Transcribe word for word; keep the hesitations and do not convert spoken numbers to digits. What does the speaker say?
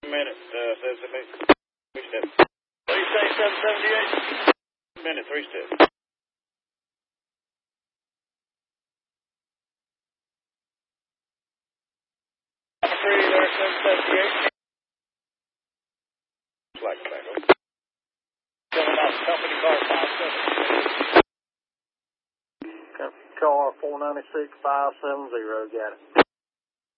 Minute, uh, says to me. Three steps. What do you say, seven seventy-eight? Minute, three steps. Three there, seven seventy-eight. Like tobacco. Coming out, company car five seven. Car four nine six five seven zero, got it.